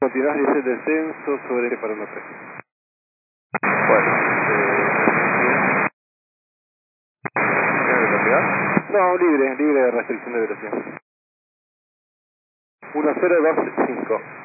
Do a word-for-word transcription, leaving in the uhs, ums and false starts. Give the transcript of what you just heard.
Continuás, dice el descenso sobre para una tres. Bueno, eh, ¿tiene velocidad? No, libre, libre de restricción de velocidad. uno cero dos cinco.